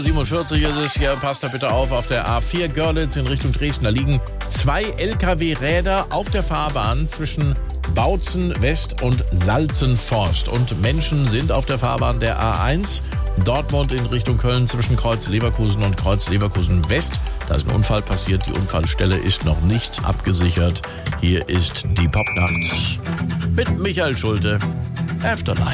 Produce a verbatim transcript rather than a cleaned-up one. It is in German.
siebenundvierzig ist es, hier passt da bitte auf, auf der A vier Görlitz in Richtung Dresden. Da liegen zwei L K W-Räder auf der Fahrbahn zwischen Bautzen West und Salzenforst. Und Menschen sind auf der Fahrbahn der A eins Dortmund in Richtung Köln zwischen Kreuz Leverkusen und Kreuz Leverkusen West. Da ist ein Unfall passiert, die Unfallstelle ist noch nicht abgesichert. Hier ist die Popnacht mit Michael Schulte, Afterlife.